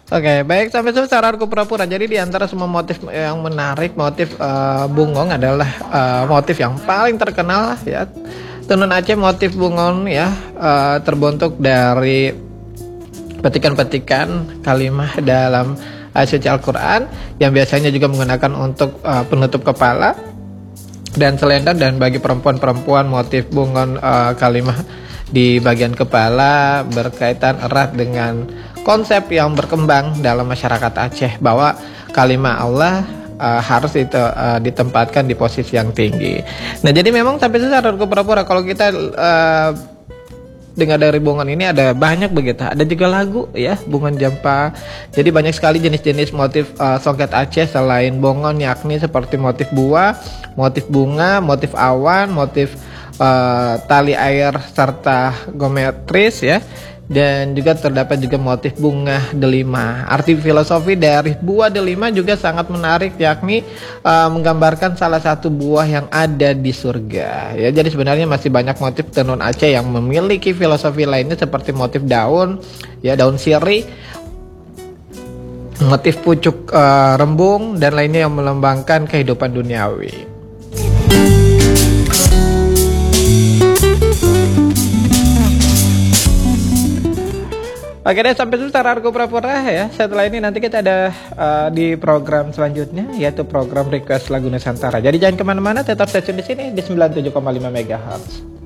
Oke, baik sampai saranku pura-pura. Jadi di antara semua motif yang menarik, motif bungong adalah motif yang paling terkenal ya. Tenun Aceh motif bungong ya terbentuk dari petikan-petikan kalimat dalam ayat suci Al-Quran yang biasanya juga menggunakan untuk penutup kepala dan selendang, dan bagi perempuan-perempuan motif bungon kalimat di bagian kepala berkaitan erat dengan konsep yang berkembang dalam masyarakat Aceh bahwa kalimat Allah harus ditempatkan di posisi yang tinggi. Nah jadi memang sampai secara pura-pura kalau kita dengar dari bungon ini ada banyak begitu, ada juga lagu ya bungon jampa. Jadi banyak sekali jenis-jenis motif songket Aceh selain bungon, yakni seperti motif buah, motif bunga, motif awan, motif tali air serta geometris ya. Dan juga terdapat juga motif bunga delima. Arti filosofi dari buah delima juga sangat menarik, yakni menggambarkan salah satu buah yang ada di surga ya. Jadi sebenarnya masih banyak motif tenun Aceh yang memiliki filosofi lainnya seperti motif daun ya, daun sirih, motif pucuk rembung dan lainnya yang melambangkan kehidupan duniawi. Oke deh, sampai situ Argo pura-pura ya. Setelah ini nanti kita ada di program selanjutnya, yaitu program request lagu Nusantara. Jadi jangan kemana-mana, tetap stay tune di sini di 97,5 MHz.